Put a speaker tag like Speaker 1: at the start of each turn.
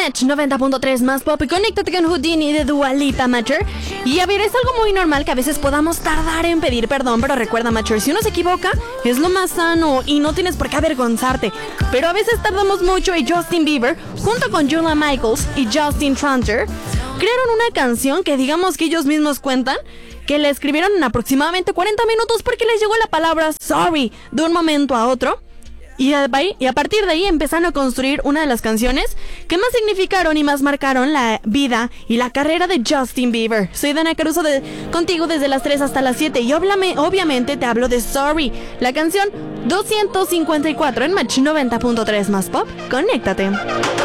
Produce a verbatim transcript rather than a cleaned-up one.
Speaker 1: Match noventa punto tres más pop y conéctate con Houdini de Dua Lipa, Matcher. Y a ver, es algo muy normal que a veces podamos tardar en pedir perdón, pero recuerda, Matcher, si uno se equivoca, es lo más sano y no tienes por qué avergonzarte. Pero a veces tardamos mucho y Justin Bieber, junto con Julia Michaels y Justin Tranter, crearon una canción que digamos que ellos mismos cuentan que la escribieron en aproximadamente cuarenta minutos porque les llegó la palabra sorry de un momento a otro. Y a, y a partir de ahí empezaron a construir una de las canciones que más significaron y más marcaron la vida y la carrera de Justin Bieber. Soy Dana Caruso de, contigo desde las tres hasta las siete y óblame, obviamente te hablo de Sorry, la canción doscientos cincuenta y cuatro en Match noventa punto tres más pop. Conéctate.